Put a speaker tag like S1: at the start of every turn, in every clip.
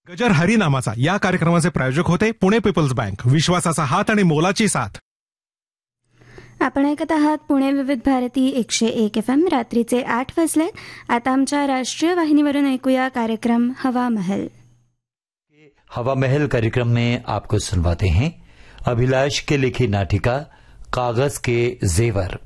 S1: गजर हरिनामाचा या कार्यक्रमाचे प्रायोजक होते पुणे पीपल्स बँक, विश्वासाचा हात आणि मोलाची साथ.
S2: आपण ऐकत आहात पुणे विविध भारती 101 FM. रात्रीचे 8 वाजले. आता आमच्या राष्ट्रीय वाहिनीवरून ऐकूया कार्यक्रम हवा महल.
S3: हवा महल कार्यक्रम में आपको सुनवाते हैं अभिलाष के लिखी नाटिका कागज के जेवर.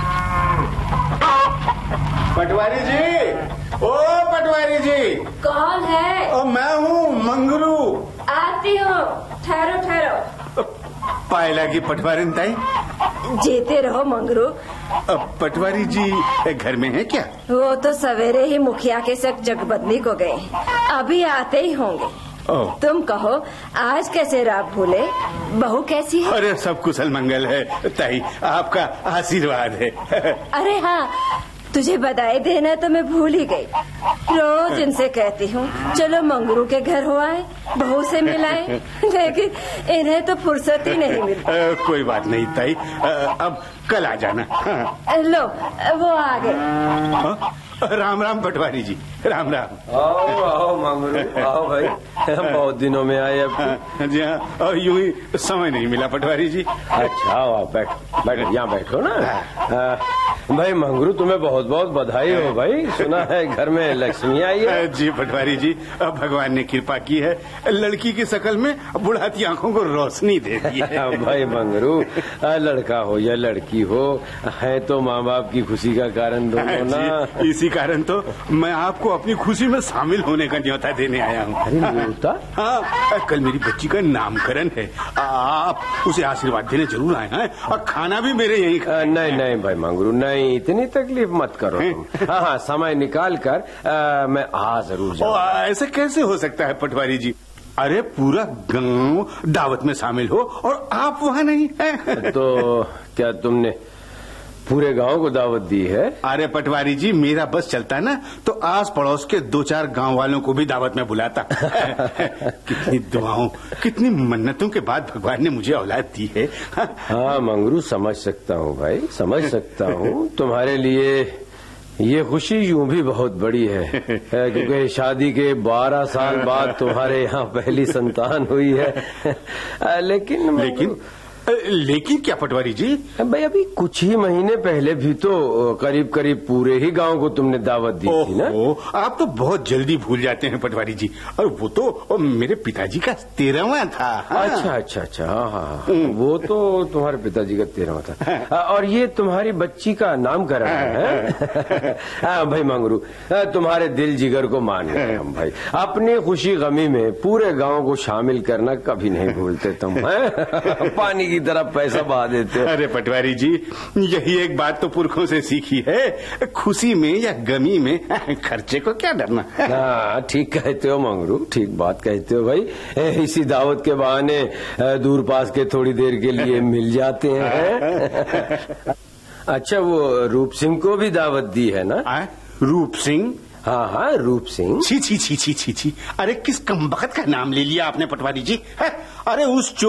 S4: पटवारी जी, ओ पटवारी जी.
S5: कौन है?
S4: ओ मैं हूँ मंगरू.
S5: आती हूँ. ठहरो ठहरो.
S4: पायला की पटवारी ताई.
S5: जीते रहो मंगरू.
S4: पटवारी जी घर में है क्या?
S5: वो तो सवेरे ही मुखिया के साथ जगबंदी को गए, अभी आते ही होंगे. तुम कहो आज कैसे रात भूले? बहू कैसी है?
S4: अरे सब कुशल मंगल है ताई, आपका आशीर्वाद है.
S5: अरे हाँ, तुझे बधाई देना तो मैं भूल ही गई. रोज इनसे कहती हूँ चलो मंगरू के घर हो आए, बहू से मिलाए, लेकिन इन्हें तो फुर्सत ही नहीं मिलती.
S4: कोई बात नहीं ताई, अब कल आ जाना.
S5: लो वो आ गए.
S4: राम राम पटवारी जी, राम राम.
S6: आओ आओ मंगरू, आओ भाई. बहुत दिनों में आए अब.
S4: जी हाँ, यूं ही समय नहीं मिला पटवारी जी.
S6: अच्छा आओ बैठो बैठो, यहाँ बैठो ना. भाई मंगरू तुम्हें बहुत बहुत बधाई हो भाई. सुना है घर में लक्ष्मी आई है.
S4: जी पटवारी जी, भगवान ने कृपा की है, लड़की की शकल में बुढ़ाती आंखों को रोशनी दे दी है.
S6: भाई मंगरू, लड़का हो या लड़की हो, है तो माँ बाप की खुशी का कारण दोनों ना.
S4: इसी कारण तो मैं आपको अपनी खुशी में शामिल होने का न्योता देने आया हूँ.
S6: अरे न्योता?
S4: हाँ, कल मेरी बच्ची का नामकरण है, आप उसे आशीर्वाद देने जरूर आए हैं, और खाना भी मेरे यहीं.
S6: नहीं नहीं भाई मंगरू, नहीं इतनी तकलीफ मत करो तुम. हाँ समय निकाल कर मैं जरूर जाऊँ.
S4: ऐसा कैसे हो सकता है पटवारी जी? अरे पूरा गांव दावत में शामिल हो और आप वहाँ नहीं हैं.
S6: तो क्या तुमने पूरे गांव को दावत दी है?
S4: अरे पटवारी जी, मेरा बस चलता है ना तो आस पड़ोस के 2-4 गांव वालों को भी दावत में बुलाता. कितनी दुआओं, कितनी मन्नतों के बाद भगवान ने मुझे औलाद दी है.
S6: हाँ मंगरू, समझ सकता हूँ भाई, समझ सकता हूँ. तुम्हारे लिए ये खुशी यूं भी बहुत बड़ी है, क्योंकि शादी के 12 साल बाद तुम्हारे यहाँ पहली संतान हुई है.
S4: लेकिन क्या पटवारी जी?
S6: भाई अभी कुछ ही महीने पहले भी तो करीब करीब पूरे ही गांव को तुमने दावत दी थी ना.
S4: आप तो बहुत जल्दी भूल जाते हैं पटवारी जी. और वो तो मेरे पिताजी का 13वां था. हाँ?
S6: अच्छा हाँ, वो तो तुम्हारे पिताजी का 13वां था. और ये तुम्हारी बच्ची का नामकरण है. हाँ भाई मंगरू, तुम्हारे दिल जिगर को मान गए हम भाई. अपनी खुशी गमी में पूरे गाँव को शामिल करना कभी नहीं भूलते तुम. पानी की तरफ पैसा बहा देते हो.
S4: अरे पटवारी जी, यही एक बात तो पुरखों से सीखी है, खुशी में या गमी में खर्चे को क्या डरना.
S6: हाँ ठीक कहते हो मंगरू, ठीक बात कहते हो भाई. इसी दावत के बहाने दूर पास के थोड़ी देर के लिए मिल जाते हैं. अच्छा वो रूप सिंह को भी दावत दी है ना?
S4: रूप सिंह?
S6: हाँ रूप सिंह.
S4: छी छी छी छी छी छी. अरे किस कमबख्त का नाम ले लिया आपने पटवारी जी. अरे उस